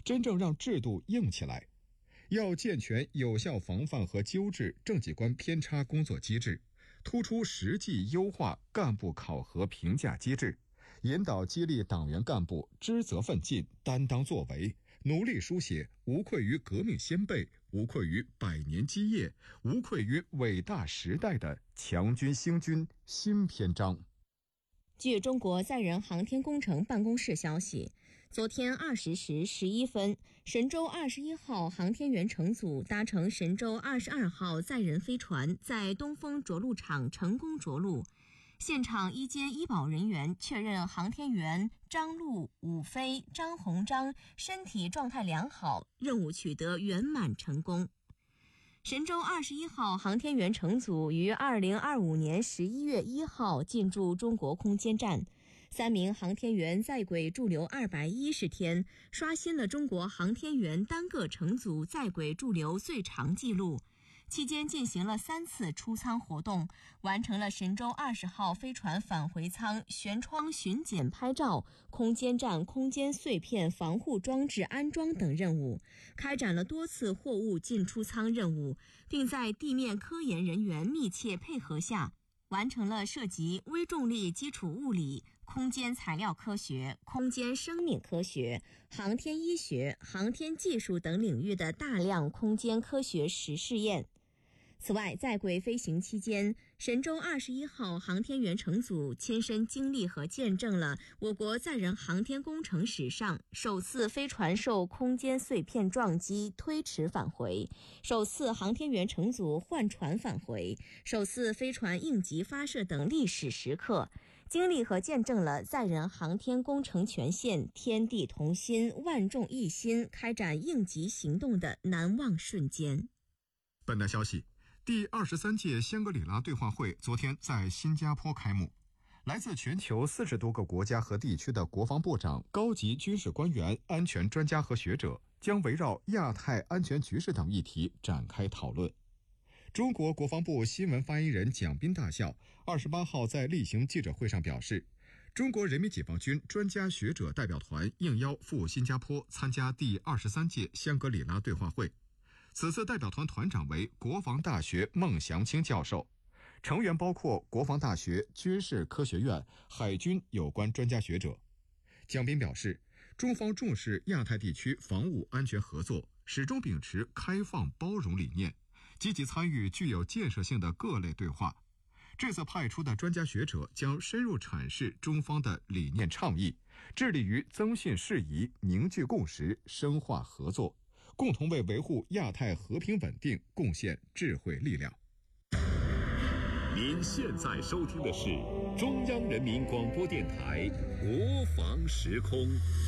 真正让制度硬起来。要健全有效防范和纠治政绩观偏差工作机制，突出实际优化干部考核评价机制，引导激励党员干部知责奋进、担当作为，努力书写无愧于革命先辈、无愧于百年基业、无愧于伟大时代的强军兴军新篇章。 据中国载人航天工程办公室消息，昨天20时11分，神舟21号航天员乘组搭乘神舟22号载人飞船在东风着陆场成功着陆。现场医监医保人员确认航天员张陆、武飞、张鸿章身体状态良好，任务取得圆满成功。神舟21号航天员乘组于2025年11月1号进驻中国空间站，3名航天员在轨驻留210天，刷新了中国航天员单个乘组在轨驻留最长纪录。期间进行了3次出舱活动，完成了神舟20号飞船返回舱舷窗巡检拍照、空间站空间碎片防护装置安装等任务，开展了多次货物进出舱任务，并在地面科研人员密切配合下，完成了涉及微重力基础物理、空间材料科学、空间生命科学、航天医学、航天技术等领域的大量空间科学实试验。此外，在轨飞行期间，神舟21号航天员乘组亲身经历和见证了我国载人航天工程史上首次飞船受空间碎片撞击推迟返回，首次航天员乘组换船返回，首次飞船应急发射等历史时刻，经历和见证了载人航天工程全线天地同心、万众一心开展应急行动的难忘瞬间。 本台消息，第23届香格里拉对话会昨天在新加坡开幕，来自全球40多个国家和地区的国防部长、高级军事官员、安全专家和学者将围绕亚太安全局势等议题展开讨论。中国国防部新闻发言人蒋斌大校28号在例行记者会上表示，中国人民解放军专家学者代表团应邀赴新加坡参加第23届香格里拉对话会。此次代表团团长为国防大学孟祥青教授，成员包括国防大学、军事科学院、海军有关专家学者。蒋斌表示，中方重视亚太地区防务安全合作，始终秉持开放包容理念，积极参与具有建设性的各类对话。这次派出的专家学者将深入阐释中方的理念倡议，致力于增信事宜、凝聚共识、深化合作，共同为维护亚太和平稳定贡献智慧力量。 您现在收听的是中央人民广播电台国防时空。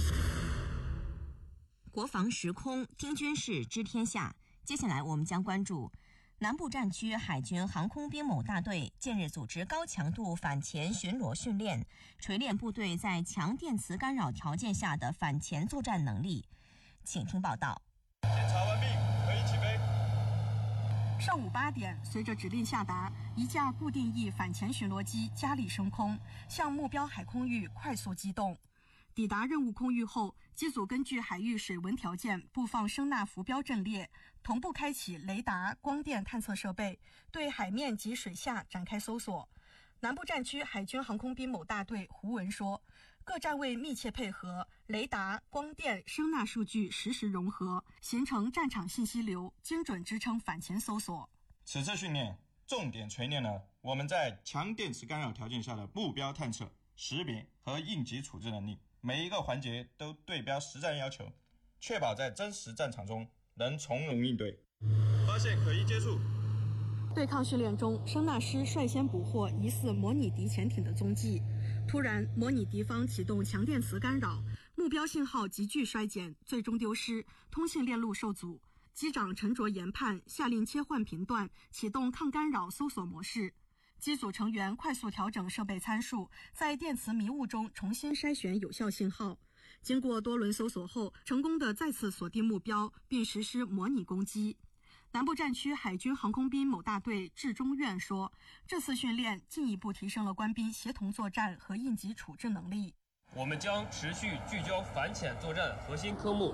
国防时空，听军事知天下。接下来我们将关注南部战区海军航空兵某大队近日组织高强度反潜巡逻训练，锤炼部队在强电磁干扰条件下的反潜作战能力。请听报道。 检查完毕，可以起飞。 上午8点，随着指令下达，一架固定翼反潜巡逻机加力升空，向目标海空域快速机动。抵达任务空域后，机组根据海域水文条件布放声纳浮标阵列，同步开启雷达、光电探测设备，对海面及水下展开搜索。南部战区海军航空兵某大队胡文说，各站位密切配合，雷达、光电、声纳数据实时融合，形成战场信息流，精准支撑反潜搜索。 此次训练重点锤炼了我们在强电磁干扰条件下的目标探测、识别和应急处置能力，每一个环节都对标实战要求，确保在真实战场中能从容应对。发现可疑接触。 对抗训练中，声纳师率先捕获疑似模拟敌潜艇的踪迹。突然，模拟敌方启动强电磁干扰，目标信号急剧衰减，最终丢失，通信链路受阻。机长沉着研判，下令切换频段，启动抗干扰搜索模式。机组成员快速调整设备参数，在电磁迷雾中重新筛选有效信号。经过多轮搜索后，成功的再次锁定目标，并实施模拟攻击。南部战区海军航空兵某大队治中院说，这次训练进一步提升了官兵协同作战和应急处置能力。 我们将持续聚焦反潜作战核心科目，